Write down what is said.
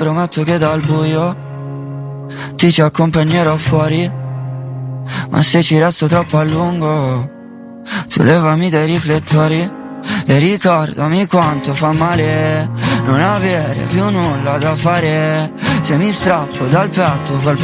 prometto che dal buio ti ci accompagnerò fuori, ma se ci resto troppo a lungo tu levami dai riflettori e ricordami quanto fa male non avere più nulla da fare. Se mi strappo dal petto quel